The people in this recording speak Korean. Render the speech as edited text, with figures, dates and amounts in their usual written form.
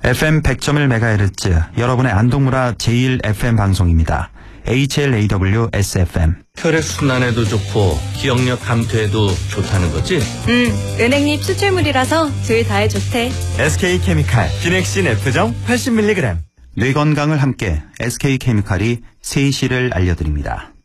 FM 100.1MHz, 여러분의 안동문화 제1FM 방송입니다. HLAW SFM. 혈액순환에도 좋고 기억력 감퇴에도 좋다는 거지? 은행잎 추출물이라서 둘 다에 좋대. SK케미칼 비넥신 F정 80mg. 뇌 건강을 함께 SK케미칼이 3시를 알려드립니다.